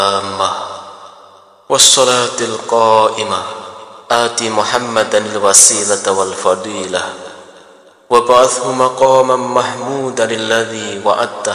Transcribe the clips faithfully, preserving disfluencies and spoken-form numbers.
التامة والصلاة القائمة آت محمدا الوسيلة والفضيلة وابعثه مقاما محمودا الذي وعدته.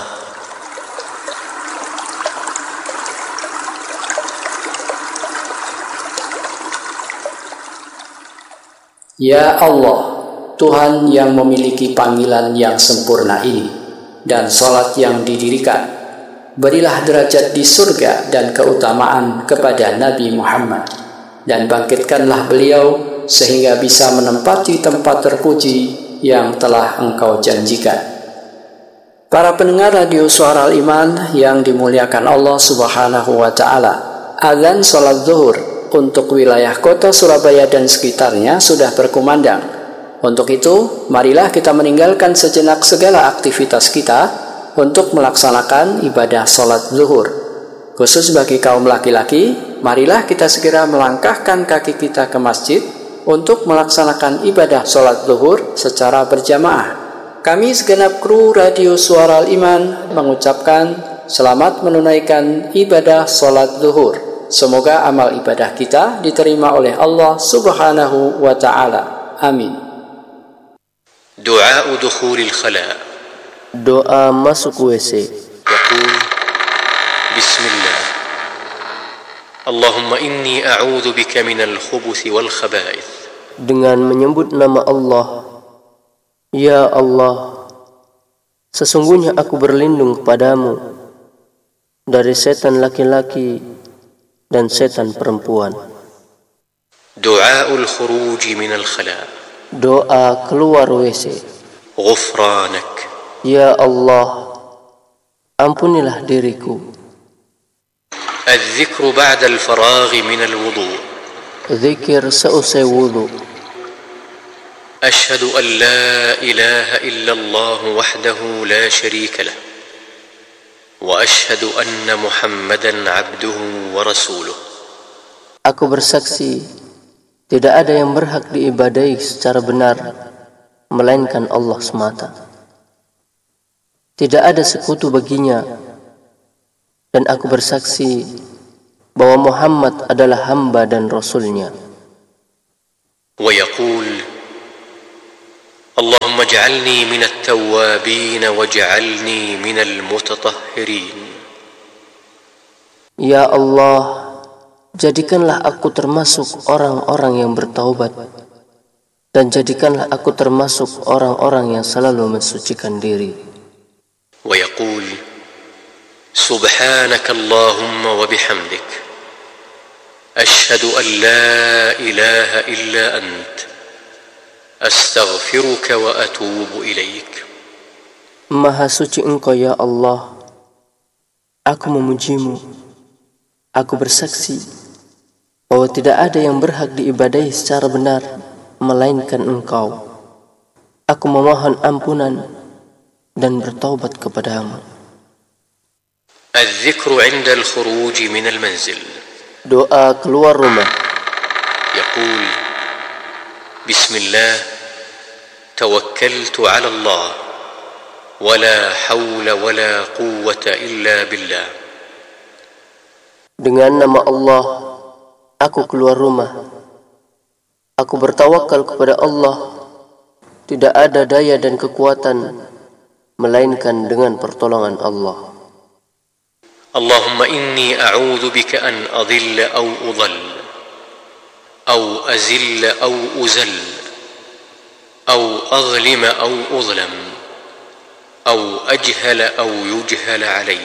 Ya Allah, Tuhan yang memiliki panggilan yang sempurna ini dan salat yang didirikan, berilah derajat di surga dan keutamaan kepada Nabi Muhammad, dan bangkitkanlah beliau sehingga bisa menempati tempat terpuji yang telah Engkau janjikan. Para pendengar radio Suara Al-Iman yang dimuliakan Allah Subhanahu wa Ta'ala, azan salat zuhur untuk wilayah kota Surabaya dan sekitarnya sudah berkumandang. Untuk itu, marilah kita meninggalkan sejenak segala aktivitas kita untuk melaksanakan ibadah salat zuhur. Khusus bagi kaum laki-laki, marilah kita segera melangkahkan kaki kita ke masjid untuk melaksanakan ibadah salat zuhur secara berjamaah. Kami segenap kru Radio Suara Al-Iman mengucapkan selamat menunaikan ibadah salat zuhur. Semoga amal ibadah kita diterima oleh Allah Subhanahu wa Ta'ala. Amin. Doa dukhulil khala. Doa masuk W C. Yaqul Bismillah. Allahumma inni a'udzu bika minal khubuthi wal khaba'ith. Dengan menyebut nama Allah. Ya Allah, sesungguhnya aku berlindung kepadamu dari setan laki-laki dan setan perempuan. Du'aul khuruj minal khala. Doa keluar W C. Ghufranak. Ya Allah, ampunilah diriku. Al-dhikru ba'da al-faragh minal wudu. Zikir seusai wudu. Ashhadu an la ilaha illallah wahdahu la sharika lah. Wa ashhadu anna Muhammadan abduhu wa rasuluh. Aku bersaksi tidak ada yang berhak diibadahi secara benar melainkan Allah semata. Tidak ada sekutu baginya, dan aku bersaksi bahwa Muhammad adalah hamba dan rasulnya. Wa yaqul Allahumma ij'alni minat tawwabin waj'alni minal mutatahhirin. Ya Allah, jadikanlah aku termasuk orang-orang yang bertaubat, dan jadikanlah aku termasuk orang-orang yang selalu mensucikan diri. Wa yaqul Subhanaka Allahumma wa bihamdik Ashhadu an la ilaha illa ant Astaghfiruka wa atubu ilaik. Maha suci Engkau ya Allah, aku memujimu. Aku bersaksi bahwa tidak ada yang berhak diibadahi secara benar melainkan Engkau. Aku memohon ampunan dan bertaubat kepadamu. Al-dhikru 'inda al-khuruj min al-manzil. Doa keluar rumah. Yaqul Bismillah, tawakkaltu ala Allah, wala hawla wala quwwata illa billah. Dengan nama Allah, aku keluar rumah. Aku bertawakal kepada Allah. Tidak ada daya dan kekuatan melainkan dengan pertolongan Allah. Allahumma inni a'udzu bika an adilla aw udhall أو أزل أو أزل أو أظلم أو أظلم أو أجهل أو يجهل علي.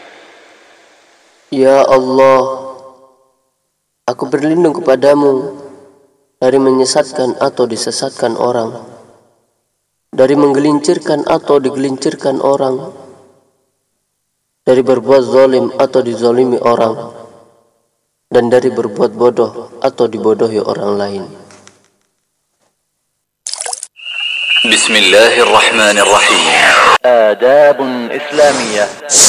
Ya Allah, aku berlindung kepadamu dari menyesatkan atau disesatkan orang, dari menggelincirkan atau digelincirkan orang, dari berbuat zalim atau dizalimi orang, dan dari berbuat bodoh atau dibodohi orang lain. Bismillahirrahmanirrahim. Adabun Islamiyah.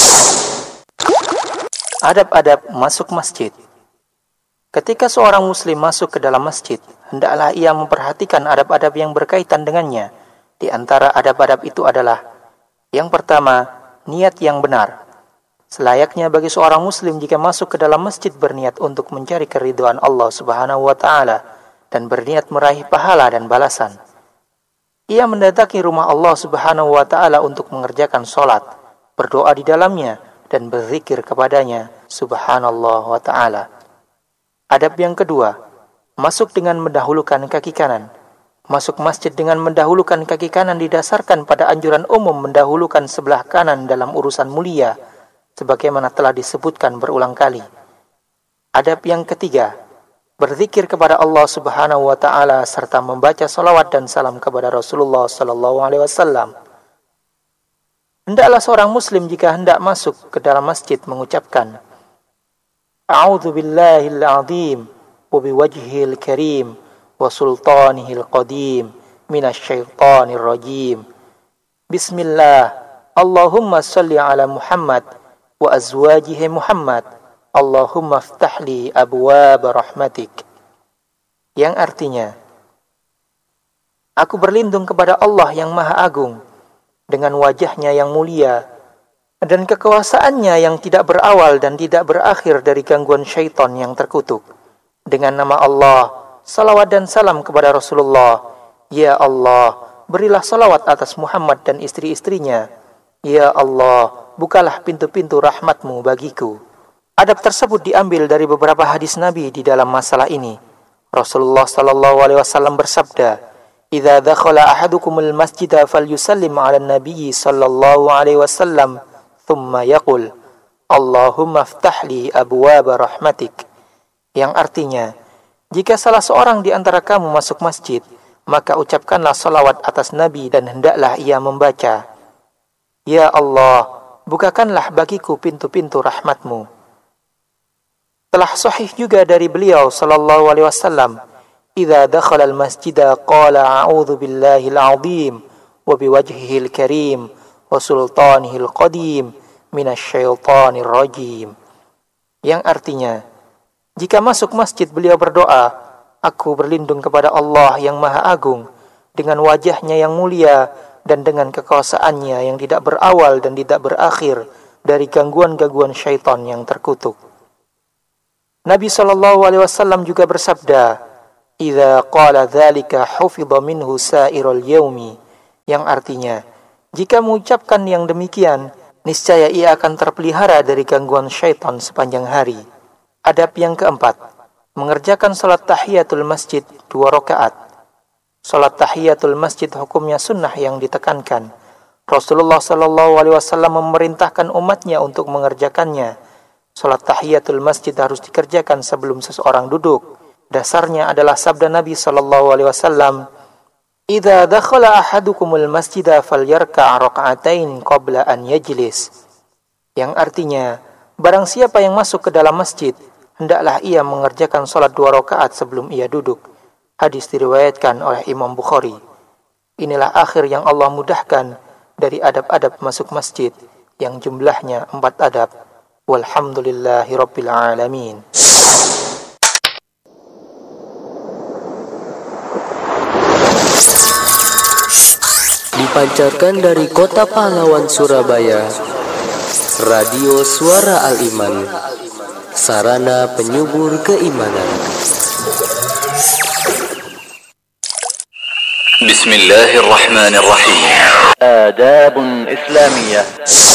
Adab-adab masuk masjid. Ketika seorang muslim masuk ke dalam masjid, hendaklah ia memperhatikan adab-adab yang berkaitan dengannya. Di antara adab-adab itu adalah: yang pertama, niat yang benar. Selayaknya bagi seorang muslim jika masuk ke dalam masjid berniat untuk mencari keridhaan Allah Subhanahu wa taala dan berniat meraih pahala dan balasan. Ia mendatangi rumah Allah Subhanahu wa taala untuk mengerjakan salat, berdoa di dalamnya dan berzikir kepadanya Subhanallah wa taala. Adab yang kedua, masuk dengan mendahulukan kaki kanan. Masuk masjid dengan mendahulukan kaki kanan didasarkan pada anjuran umum mendahulukan sebelah kanan dalam urusan mulia, sebagaimana telah disebutkan berulang kali. Adab yang ketiga, berzikir kepada Allah Subhanahu wa taala serta membaca salawat dan salam kepada Rasulullah sallallahu alaihi wasallam. Hendaklah seorang muslim jika hendak masuk ke dalam masjid mengucapkan A'udzu billahil azim wa biwajhihil karim wa sultanihil qadim minasyaitonir rajim. Bismillah. Allahumma salli ala Muhammad wa azwajihi Muhammad. Allahumma aftahli abwaab rahmatik. Yang artinya, aku berlindung kepada Allah yang Maha Agung dengan wajahnya yang mulia dan kekuasaannya yang tidak berawal dan tidak berakhir dari gangguan syaitan yang terkutuk. Dengan nama Allah, salawat dan salam kepada Rasulullah. Ya Allah, berilah salawat atas Muhammad dan istri-istrinya. Ya Allah, bukalah pintu-pintu rahmatmu bagiku. Adab tersebut diambil dari beberapa hadis Nabi di dalam masalah ini. Rasulullah sallallahu alaihi wasallam bersabda, "Idza dakhala ahadukumul masjida falyusallim 'alan nabiyyi sallallahu alaihi wasallam, thumma yaqul, Allahumma aftah li abwaab rahmatik." Yang artinya, jika salah seorang di antara kamu masuk masjid, maka ucapkanlah salawat atas Nabi dan hendaklah ia membaca, Ya Allah, bukakanlah bagiku pintu-pintu rahmatmu. Telah sahih juga dari beliau sallallahu alaihi wasallam, "Idza dakhala al-masjida qala a'udzu billahil 'azim wa biwajhihil karim wa sultanihil qadim minasyaitonir rajim." Yang artinya, jika masuk masjid beliau berdoa, aku berlindung kepada Allah yang Maha Agung dengan wajahnya yang mulia dan dengan kekuasaannya yang tidak berawal dan tidak berakhir dari gangguan-gangguan syaitan yang terkutuk. Nabi sallallahu alaihi wasallam juga bersabda, "Idza qala dzalika hufidha minhu sa'irul yaumi." Yang artinya, jika mengucapkan yang demikian, niscaya ia akan terpelihara dari gangguan syaitan sepanjang hari. Adab yang keempat, mengerjakan salat tahiyatul masjid dua rakaat. Salat tahiyatul masjid hukumnya sunnah yang ditekankan. Rasulullah sallallahu alaihi wasallam memerintahkan umatnya untuk mengerjakannya. Salat tahiyatul masjid harus dikerjakan sebelum seseorang duduk. Dasarnya adalah sabda Nabi sallallahu alaihi wasallam, "Idza dakhala ahadukumul masjida falyarka' raka'atain qabla an yajlis." Yang artinya, barang siapa yang masuk ke dalam masjid, hendaklah ia mengerjakan salat dua rakaat sebelum ia duduk. Hadis diriwayatkan oleh Imam Bukhari. Inilah akhir yang Allah mudahkan dari adab-adab masuk masjid yang jumlahnya empat adab. Walhamdulillahi rabbil alamin. Dipancarkan dari Kota Pahlawan Surabaya, Radio Suara Al-Iman, sarana penyubur keimanan. Bismillahirrahmanirrahim. Adabun Islamiyah.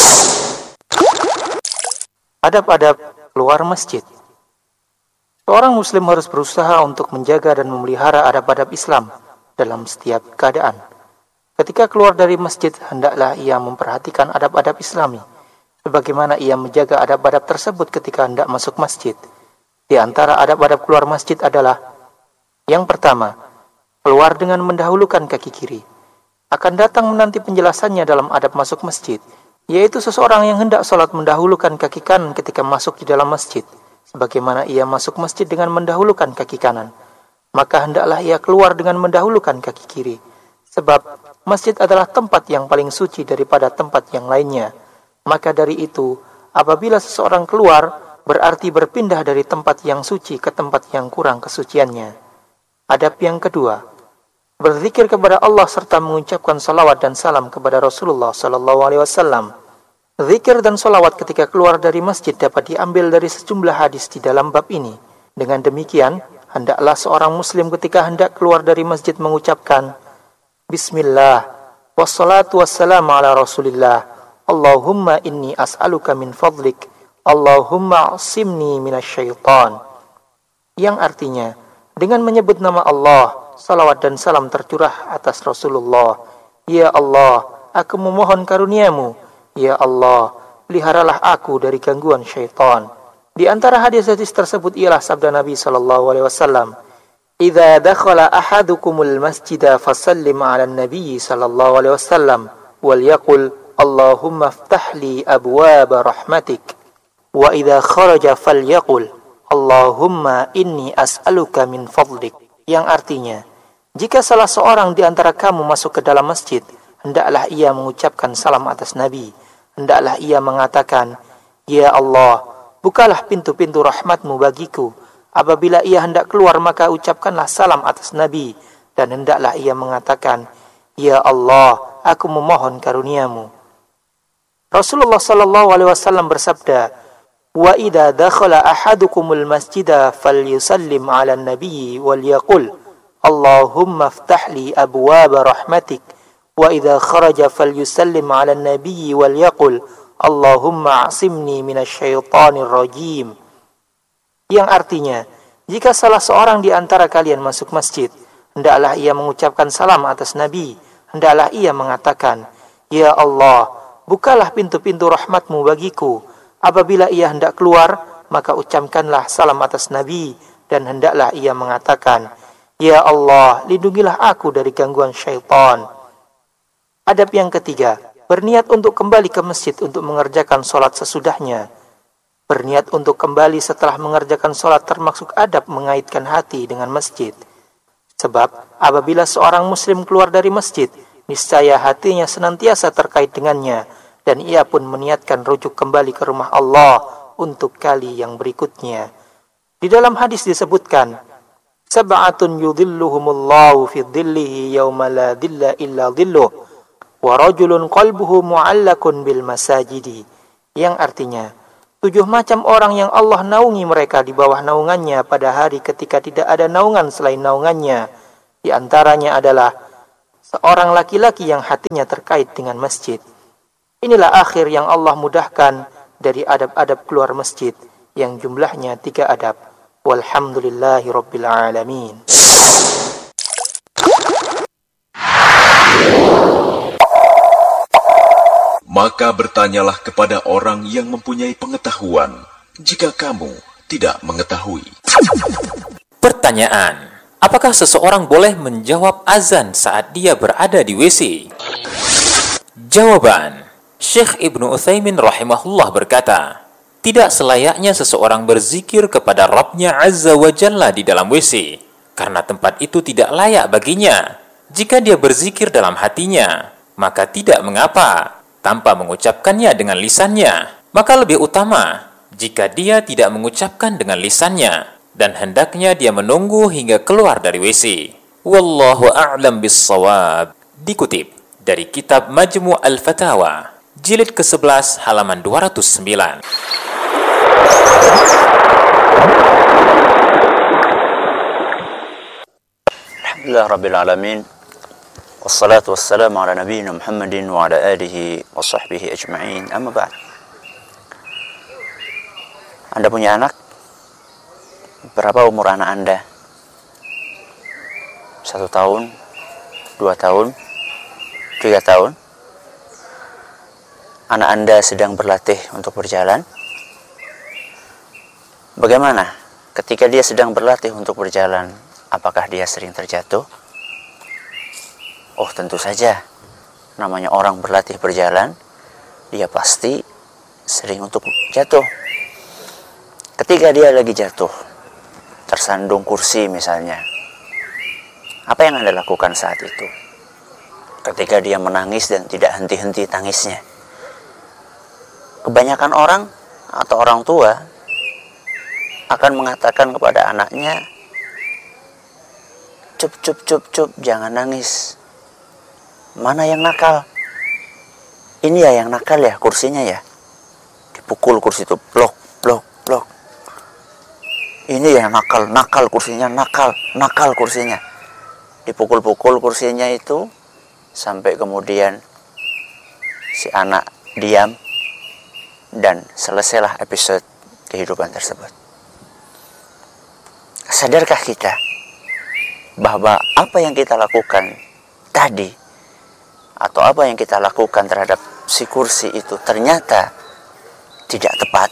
Adab-adab keluar masjid. Seorang muslim harus berusaha untuk menjaga dan memelihara adab-adab Islam dalam setiap keadaan. Ketika keluar dari masjid, hendaklah ia memperhatikan adab-adab Islami, sebagaimana ia menjaga adab-adab tersebut ketika hendak masuk masjid. Di antara adab-adab keluar masjid adalah, yang pertama, keluar dengan mendahulukan kaki kiri. Akan datang menanti penjelasannya dalam adab masuk masjid, yaitu seseorang yang hendak sholat mendahulukan kaki kanan ketika masuk di dalam masjid, sebagaimana ia masuk masjid dengan mendahulukan kaki kanan. Maka hendaklah ia keluar dengan mendahulukan kaki kiri, sebab masjid adalah tempat yang paling suci daripada tempat yang lainnya. Maka dari itu, apabila seseorang keluar, berarti berpindah dari tempat yang suci ke tempat yang kurang kesuciannya. Adab yang kedua, berzikir kepada Allah serta mengucapkan salawat dan salam kepada Rasulullah sallallahu alaihi wasallam. Zikir dan solawat ketika keluar dari masjid dapat diambil dari sejumlah hadis di dalam bab ini. Dengan demikian, hendaklah seorang muslim ketika hendak keluar dari masjid mengucapkan Bismillah, wassalatu wassalamu ala rasulillah, Allahumma inni as'aluka min fadlik, Allahumma asimni minasyaitan. Yang artinya, dengan menyebut nama Allah, salawat dan salam tercurah atas Rasulullah. Ya Allah, aku memohon karuniamu. Ya Allah, peliharalah aku dari gangguan syaitan. Di antara hadis-hadis tersebut ialah sabda Nabi sallallahu alaihi wasallam, "Idza dakhala ahadukumul masjida fasallim 'alan nabiy sallallahu alaihi wasallam wal yaqul Allahumma iftah li abwaaba rahmatik. Wa idza kharaja falyaqul Allahumma inni as'aluka min fadlik." Yang artinya, jika salah seorang di antara kamu masuk ke dalam masjid, hendaklah ia mengucapkan salam atas Nabi. Hendaklah ia mengatakan, Ya Allah, bukalah pintu-pintu rahmatmu bagiku. Apabila ia hendak keluar, maka ucapkanlah salam atas Nabi. Dan hendaklah ia mengatakan, Ya Allah, aku memohon karuniamu. Rasulullah sallallahu alaihi wasallam bersabda, Wa idza dakhala ahadukumul masjida falyusallim 'alan nabiyyi wal yaqul Allahumma iftah li abwaaba rahmatik. Wa idza kharaja falyusallim 'alan nabiyyi wal yaqul Allahumma asimni minasyaitonir rajim. Yang artinya, jika salah seorang di antara kalian masuk masjid, hendaklah ia mengucapkan salam atas Nabi. Hendaklah ia mengatakan, Ya Allah, bukalah pintu-pintu rahmatmu bagiku. Apabila ia hendak keluar, maka ucapkanlah salam atas Nabi. Dan hendaklah ia mengatakan, Ya Allah, lindungilah aku dari gangguan syaitan. Adab yang ketiga, berniat untuk kembali ke masjid untuk mengerjakan sholat sesudahnya. Berniat untuk kembali setelah mengerjakan sholat termasuk adab mengaitkan hati dengan masjid. Sebab apabila seorang muslim keluar dari masjid, niscaya hatinya senantiasa terkait dengannya, dan ia pun meniatkan rujuk kembali ke rumah Allah untuk kali yang berikutnya. Di dalam hadis disebutkan, Sab'atun yudhilluhumullahu fi dhillihi yawma la dhilla illa dhilluh. Wa rajulun qalbuhu mu'allakun bil masajidi. Yang artinya, tujuh macam orang yang Allah naungi mereka di bawah naungannya pada hari ketika tidak ada naungan selain naungannya. Di antaranya adalah seorang laki-laki yang hatinya terkait dengan masjid. Inilah akhir yang Allah mudahkan dari adab-adab keluar masjid yang jumlahnya tiga adab. Walhamdulillahi rabbil alamin. Maka bertanyalah kepada orang yang mempunyai pengetahuan, jika kamu tidak mengetahui. Pertanyaan, apakah seseorang boleh menjawab azan saat dia berada di W C? Jawaban, Syekh Ibnu Utsaimin rahimahullah berkata, tidak selayaknya seseorang berzikir kepada Rabb-Nya Azza wa Jalla di dalam W C, karena tempat itu tidak layak baginya. Jika dia berzikir dalam hatinya, maka tidak mengapa, tanpa mengucapkannya dengan lisannya. Maka lebih utama jika dia tidak mengucapkan dengan lisannya, dan hendaknya dia menunggu hingga keluar dari W C. Wallahu a'lam bis-shawab. Dikutip dari kitab Majmu' al-Fatawa, jilid ke sebelas halaman dua ratus sembilan. Alhamdulillah Rabbil Alamin. Wassalatu wassalamu ala nabiyyina Muhammadin wa ala alihi wa sahbihi ajma'in. Amma ba'd. Anda punya anak? Berapa umur anak Anda? Satu tahun? Dua tahun? Tiga tahun? Anak Anda sedang berlatih untuk berjalan? Bagaimana ketika dia sedang berlatih untuk berjalan? Apakah dia sering terjatuh? Oh, tentu saja. Namanya orang berlatih berjalan, dia pasti sering untuk jatuh. Ketika dia lagi jatuh, tersandung kursi misalnya, apa yang Anda lakukan saat itu? Ketika dia menangis dan tidak henti-henti tangisnya. Kebanyakan orang atau orang tua akan mengatakan kepada anaknya, Cup, cup, cup, cup, jangan nangis. Mana yang nakal? Ini ya yang nakal ya, kursinya ya. dipukul kursi itu, blok, blok, blok. Ini ya nakal, nakal kursinya, nakal, nakal kursinya. Dipukul-pukul kursinya itu, sampai kemudian si anak diam, dan selesailah episode kehidupan tersebut. Sadarkah kita bahwa apa yang kita lakukan tadi, atau apa yang kita lakukan terhadap si kursi itu ternyata tidak tepat?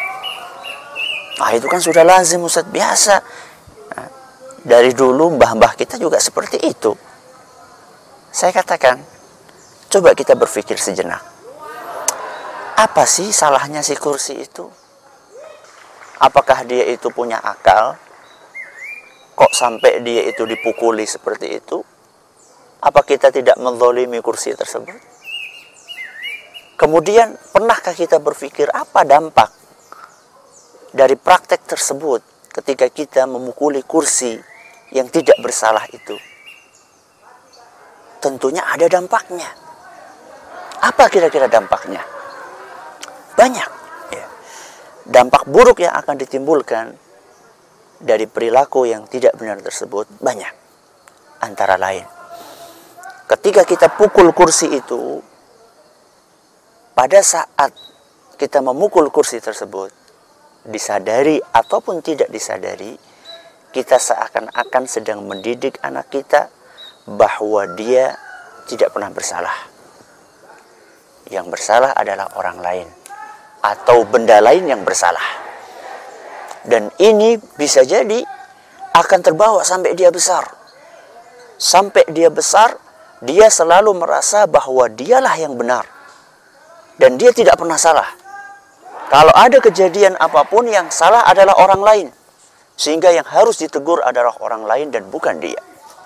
Nah, itu kan sudah lazim, Ustaz, biasa. Nah, dari dulu mbah-mbah kita juga seperti itu. Saya katakan, coba kita berpikir sejenak. Apa sih salahnya si kursi itu? Apakah dia itu punya akal? Kok sampai dia itu dipukuli seperti itu? Apa kita tidak menzalimi kursi tersebut? Kemudian, pernahkah kita berpikir apa dampak dari praktek tersebut ketika kita memukuli kursi yang tidak bersalah itu? Tentunya ada dampaknya. Apa kira-kira dampaknya? Banyak. Ya. Dampak buruk yang akan ditimbulkan dari perilaku yang tidak benar tersebut banyak. Antara lain, ketika kita pukul kursi itu, pada saat kita memukul kursi tersebut, disadari ataupun tidak disadari, kita seakan-akan sedang mendidik anak kita bahwa dia tidak pernah bersalah. Yang bersalah adalah orang lain atau benda lain yang bersalah. Dan ini bisa jadi akan terbawa sampai dia besar. Sampai dia besar, dia selalu merasa bahwa dialah yang benar. Dan dia tidak pernah salah. Kalau ada kejadian apapun, yang salah adalah orang lain. Sehingga yang harus ditegur adalah orang lain dan bukan dia.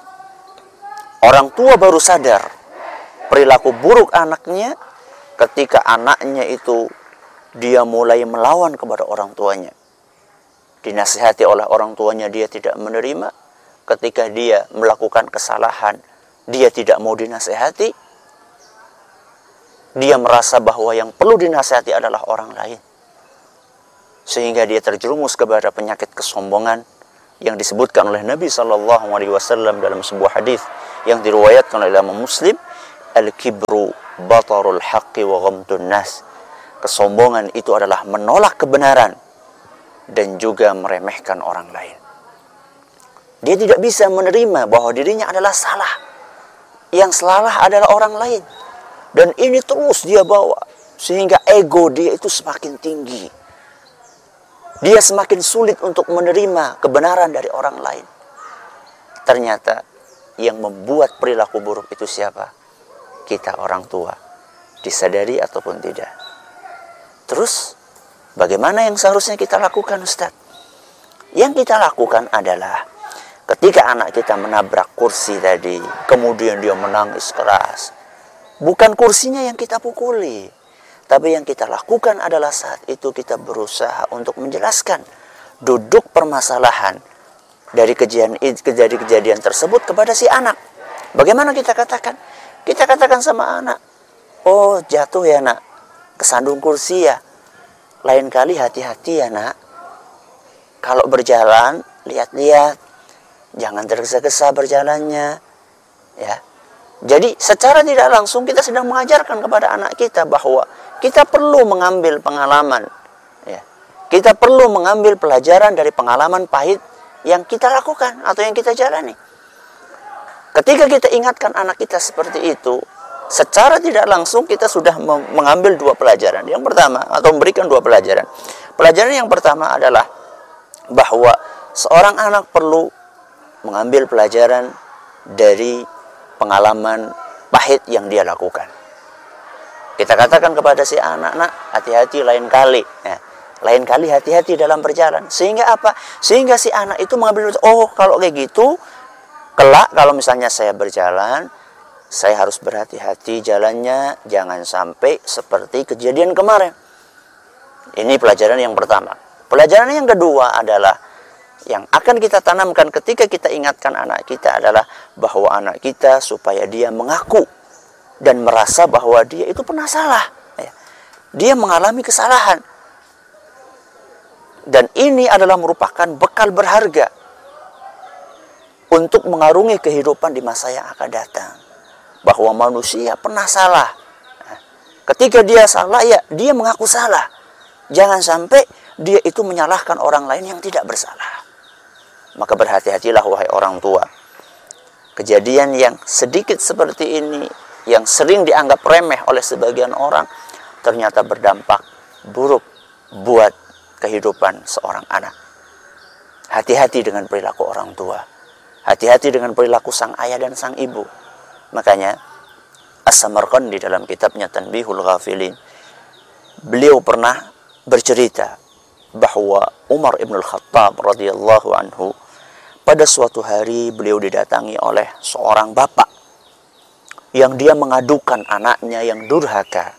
Orang tua baru sadar perilaku buruk anaknya ketika anaknya itu dia mulai melawan kepada orang tuanya. Dinasihati oleh orang tuanya, dia tidak menerima. Ketika dia melakukan kesalahan, dia tidak mau dinasihati. Dia merasa bahwa yang perlu dinasihati adalah orang lain. Sehingga dia terjerumus kepada penyakit kesombongan yang disebutkan oleh Nabi shallallahu alaihi wasallam dalam sebuah hadis yang diriwayatkan oleh Imam Muslim, al-kibru batarul haqqi wa ghamtun nas. Kesombongan itu adalah menolak kebenaran dan juga meremehkan orang lain. Dia tidak bisa menerima bahwa dirinya adalah salah. Yang salah adalah orang lain. Dan ini terus dia bawa, sehingga ego dia itu semakin tinggi. Dia semakin sulit untuk menerima kebenaran dari orang lain. Ternyata yang membuat perilaku buruk itu siapa? Kita orang tua. Disadari ataupun tidak. Terus, bagaimana yang seharusnya kita lakukan, Ustaz? Yang kita lakukan adalah ketika anak kita menabrak kursi tadi, kemudian dia menangis keras. Bukan kursinya yang kita pukuli, tapi yang kita lakukan adalah saat itu kita berusaha untuk menjelaskan duduk permasalahan dari kejadian-kejadian tersebut kepada si anak. Bagaimana kita katakan? Kita katakan sama anak, oh jatuh ya nak, kesandung kursi ya. Lain kali hati-hati ya nak. Kalau berjalan, lihat-lihat, jangan tergesa-gesa berjalannya, ya. Jadi secara tidak langsung kita sedang mengajarkan kepada anak kita bahwa kita perlu mengambil pengalaman, ya. Kita perlu mengambil pelajaran dari pengalaman pahit yang kita lakukan atau yang kita jalani. Ketika kita ingatkan anak kita seperti itu, secara tidak langsung kita sudah mengambil dua pelajaran. Yang pertama, atau memberikan dua pelajaran. Pelajaran yang pertama adalah bahwa seorang anak perlu mengambil pelajaran dari pengalaman pahit yang dia lakukan. Kita katakan kepada si anak, nak, hati-hati lain kali. Ya, lain kali hati-hati dalam berjalan. Sehingga apa? Sehingga si anak itu mengambil, oh kalau kayak gitu, kelak kalau misalnya saya berjalan, saya harus berhati-hati jalannya, jangan sampai seperti kejadian kemarin. Ini pelajaran yang pertama. Pelajaran yang kedua adalah yang akan kita tanamkan ketika kita ingatkan anak kita adalah bahwa anak kita supaya dia mengaku dan merasa bahwa dia itu pernah salah. Dia mengalami kesalahan. Dan ini adalah merupakan bekal berharga untuk mengarungi kehidupan di masa yang akan datang. Bahwa manusia pernah salah. Ketika dia salah, ya dia mengaku salah. Jangan sampai dia itu menyalahkan orang lain yang tidak bersalah. Maka berhati-hatilah wahai orang tua. Kejadian yang sedikit seperti ini, yang sering dianggap remeh oleh sebagian orang, ternyata berdampak buruk buat kehidupan seorang anak. Hati-hati dengan perilaku orang tua. Hati-hati dengan perilaku sang ayah dan sang ibu. Makanya As-Samarqandi dalam kitabnya Tanbihul Ghafilin, beliau pernah bercerita bahwa Umar ibn al-Khattab radhiyallahu anhu, pada suatu hari beliau didatangi oleh seorang bapak yang dia mengadukan anaknya yang durhaka.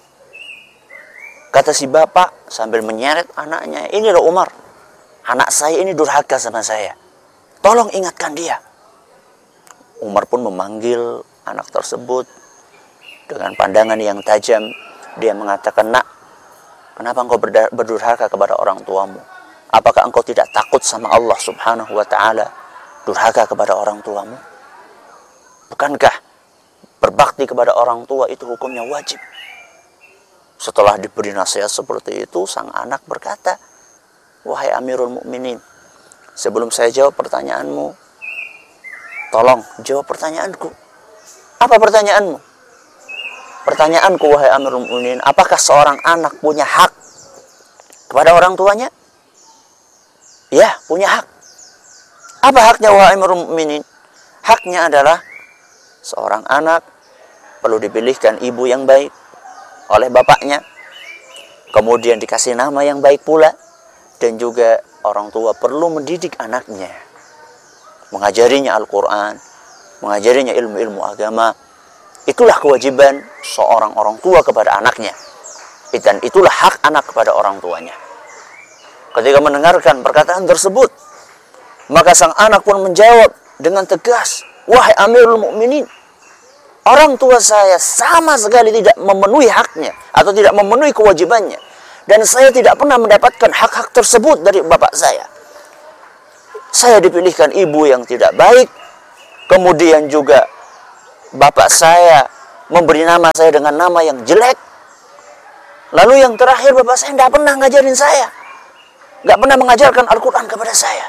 Kata si bapak sambil menyeret anaknya, "Ini loh Umar, anak saya ini durhaka sama saya. Tolong ingatkan dia." Umar pun memanggil anak tersebut dengan pandangan yang tajam. Dia mengatakan, "Nak, kenapa engkau berdurhaka kepada orang tuamu? Apakah engkau tidak takut sama Allah subhanahu wa ta'ala durhaka kepada orang tuamu? Bukankah berbakti kepada orang tua itu hukumnya wajib?" Setelah diberi nasihat seperti itu, sang anak berkata, "Wahai Amirul Mukminin, sebelum saya jawab pertanyaanmu, tolong jawab pertanyaanku." "Apa pertanyaanmu?" "Pertanyaanku, wahai Amirul Mukminin, apakah seorang anak punya hak kepada orang tuanya?" "Ya, punya hak." "Apa haknya, wahai Amirul Mukminin?" "Haknya adalah seorang anak perlu dipilihkan ibu yang baik oleh bapaknya, kemudian dikasih nama yang baik pula, dan juga orang tua perlu mendidik anaknya, mengajarinya Al-Quran, mengajarinya ilmu-ilmu agama. Itulah kewajiban seorang orang tua kepada anaknya, dan itulah hak anak kepada orang tuanya." Ketika mendengarkan perkataan tersebut, maka sang anak pun menjawab dengan tegas, "Wahai Amirul Mukminin, orang tua saya sama sekali tidak memenuhi haknya atau tidak memenuhi kewajibannya, dan saya tidak pernah mendapatkan hak-hak tersebut dari bapak saya. Saya dipilihkan ibu yang tidak baik, kemudian juga bapak saya memberi nama saya dengan nama yang jelek, lalu yang terakhir bapak saya tidak pernah ngajarin saya, tidak pernah mengajarkan Al-Quran kepada saya."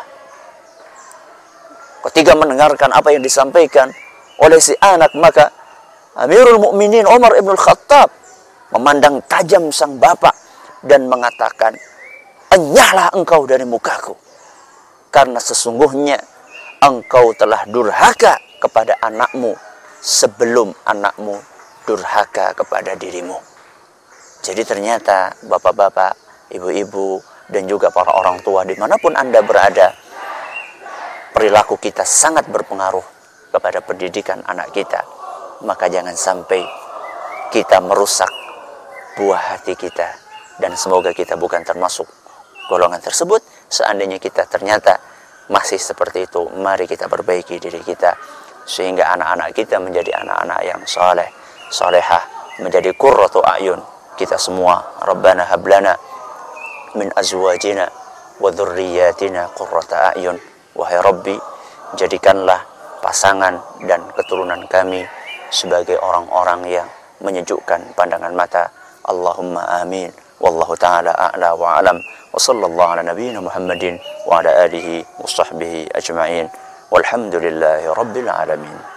Ketika mendengarkan apa yang disampaikan oleh si anak, maka Amirul Mukminin Umar ibn al-Khattab memandang tajam sang bapak dan mengatakan, "Enyahlah engkau dari mukaku, karena sesungguhnya engkau telah durhaka kepada anakmu sebelum anakmu durhaka kepada dirimu." Jadi ternyata bapak-bapak, ibu-ibu, dan juga para orang tua dimanapun Anda berada, perilaku kita sangat berpengaruh kepada pendidikan anak kita. Maka jangan sampai kita merusak buah hati kita, dan semoga kita bukan termasuk golongan tersebut. Seandainya kita ternyata masih seperti itu, mari kita perbaiki diri kita sehingga anak-anak kita menjadi anak-anak yang saleh, salehah, menjadi qurratu a'yun kita semua. Rabbana hablana min azwajina wa dhurriyyatina qurrata a'yun. Wahai Rabbi, jadikanlah pasangan dan keturunan kami sebagai orang-orang yang menyejukkan pandangan mata. Allahumma amin. Wallahu ta'ala a'la wa alam. Wa sallallahu ala nabiyyina Muhammadin wa ala alihi wa sahbihi ajma'in. Walhamdulillahi rabbil alamin.